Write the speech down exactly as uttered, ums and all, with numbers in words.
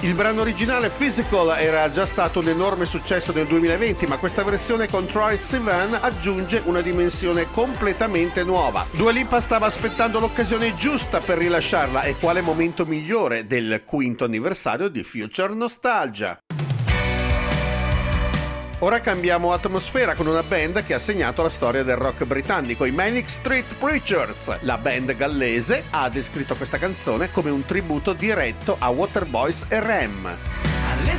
Il brano originale Physical era già stato un enorme successo nel duemilaventi, ma questa versione con Troye Sivan aggiunge una dimensione completamente nuova. Dua Lipa stava aspettando l'occasione giusta per rilasciarla, e quale momento migliore del quinto anniversario di Future Nostalgia. Ora cambiamo atmosfera con una band che ha segnato la storia del rock britannico, i Manic Street Preachers. La band gallese ha descritto questa canzone come un tributo diretto a Waterboys e Rem.